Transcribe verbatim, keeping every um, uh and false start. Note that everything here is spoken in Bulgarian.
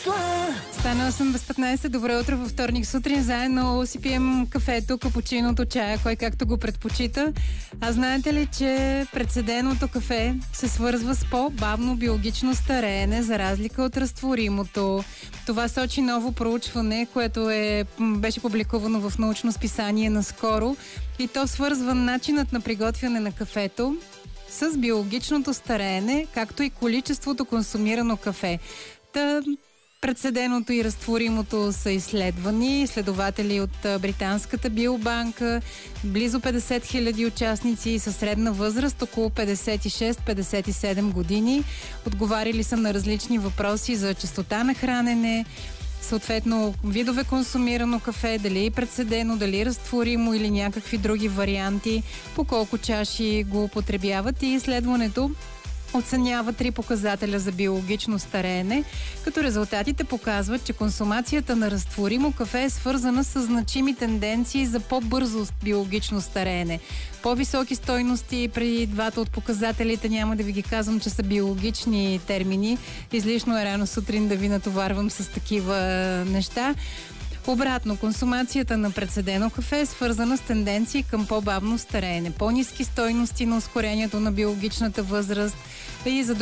Стана осем без петнайсет. Добро утро във вторник сутрин. Заедно си пием кафето, капучиното, чая, кой както го предпочита. А знаете ли, че прецеденото кафе се свързва с по-бавно биологично стареене, за разлика от разтворимото? Това сочи ново проучване, което е, беше публикувано в научно списание наскоро. И то свързва начинът на приготвяне на кафето с биологичното стареене, както и количеството консумирано кафе. Та прецеденото и разтворимото са изследвани. Изследователи от британската биобанка, близо петдесет хиляди участници със средна възраст, около петдесет и шест - петдесет и седем години. Отговаряли са на различни въпроси за честота на хранене, съответно видове консумирано кафе, дали е прецедено, дали е разтворимо или някакви други варианти, по колко чаши го употребяват. И изследването оценява три показателя за биологично стареене, като резултатите показват, че консумацията на разтворимо кафе е свързана с значими тенденции за по-бързо биологично стареене. По-високи стойности при двата от показателите, няма да ви ги казвам, че са биологични термини. Излишно е рано сутрин да ви натоварвам с такива неща. Обратно, консумацията на прецедено кафе е свързана с тенденции към по-бавно стареене, по-ниски стойности на ускорението на биологичната възраст и за